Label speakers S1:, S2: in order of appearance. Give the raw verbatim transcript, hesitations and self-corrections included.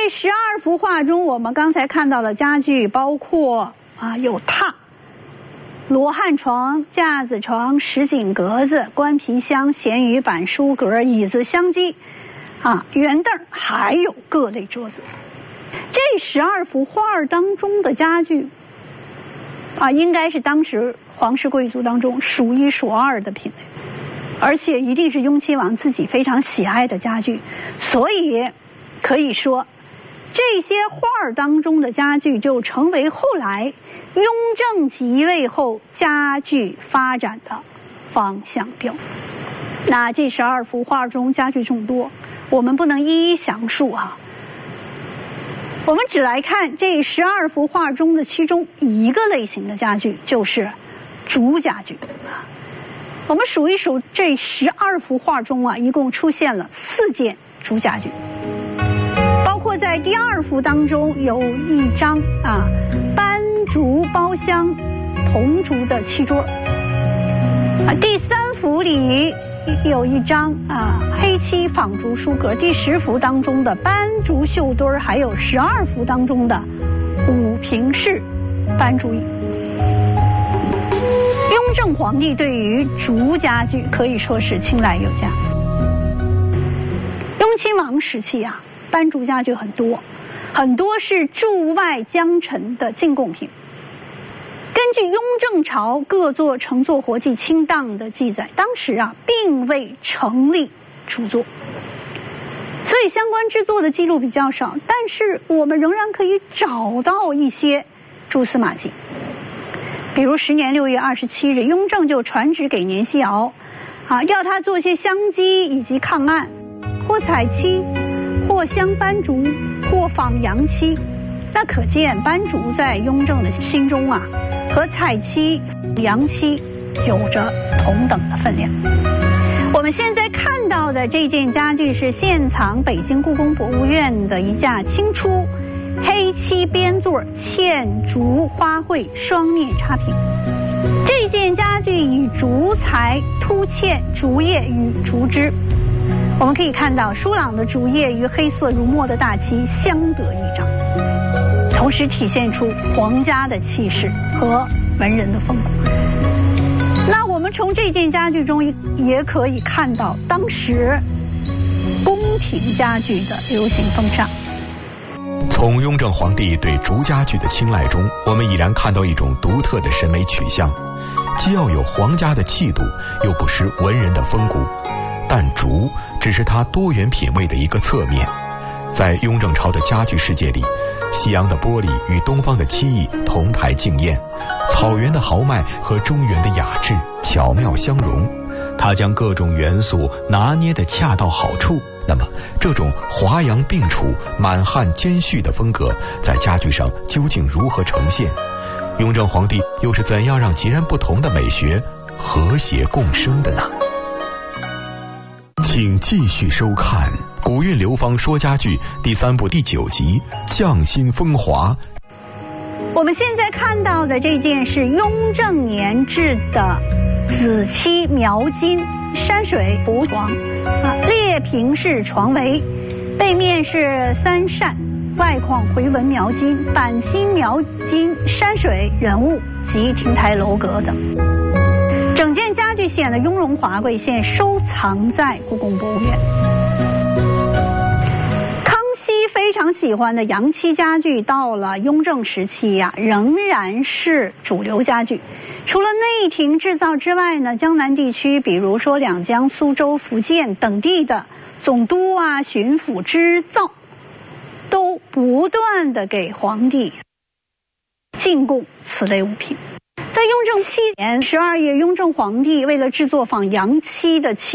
S1: 这十二幅画中，我们刚才看到的家具包括啊有榻、罗汉床、架子床、什锦格子、关皮箱、闲鱼板、书格、椅子、香几，啊圆凳，还有各类桌子。这十二幅画当中的家具，啊，应该是当时皇室贵族当中数一数二的品类，而且一定是雍亲王自己非常喜爱的家具，所以可以说，这些画当中的家具就成为后来雍正即位后家具发展的方向标。那这十二幅画中家具众多，我们不能一一详述啊。我们只来看这十二幅画中的其中一个类型的家具，就是竹家具。我们数一数，这十二幅画中啊，一共出现了四件竹家具，包括在第二幅当中有一张啊斑竹包厢铜竹的漆桌，啊第三幅里有一张啊黑漆仿竹书阁，第十幅当中的斑竹绣墩儿，还有十二幅当中的五平式斑竹椅。雍正皇帝对于竹家具可以说是青睐有加。雍亲王时期啊，斑竹家具很多，很多是驻外江臣的进贡品。根据雍正朝各座乘坐活计清档的记载，当时啊并未成立竹作，所以相关制作的记录比较少，但是我们仍然可以找到一些蛛丝马迹。比如十年六月二十七日，雍正就传旨给年希尧，啊，要他做些香几以及抗案，或彩漆，或镶斑竹，或仿洋漆。那可见斑竹在雍正的心中啊，和彩漆、洋漆有着同等的分量。我们现在看到的这件家具是现藏北京故宫博物院的一架清初黑漆边座嵌竹花卉双面插屏。这件家具以竹材凸嵌竹叶与竹枝，我们可以看到疏朗的竹叶与黑色如墨的大漆相得益彰，同时体现出皇家的气势和文人的风骨。那我们从这件家具中也可以看到当时宫廷家具的流行风尚。
S2: 从雍正皇帝对竹家具的青睐中，我们已然看到一种独特的审美取向，既要有皇家的气度，又不失文人的风骨。但竹只是它多元品味的一个侧面。在雍正朝的家具世界里，西洋的玻璃与东方的漆艺同台竞艳，草原的豪迈和中原的雅致巧妙相融，它将各种元素拿捏得恰到好处。那么这种华洋并处、满汉兼蓄的风格在家具上究竟如何呈现？雍正皇帝又是怎样让截然不同的美学和谐共生的呢？请继续收看《古韵流芳说家具》第三部第九集《匠心风华》。
S1: 我们现在看到的这件是雍正年制的紫漆描金山水浮床，啊，裂平式床围，背面是三扇，外框回纹描金，板心描金山水人物及亭台楼阁等。整件家具显得雍容华贵，现收藏在故宫博物院。康熙非常喜欢的洋漆家具，到了雍正时期呀、啊，仍然是主流家具。除了内廷制造之外呢，江南地区，比如说两江、苏州、福建等地的总督啊、巡抚织造，都不断的给皇帝进贡此类物品。在雍正七年十二月，雍正皇帝为了制作仿洋漆的漆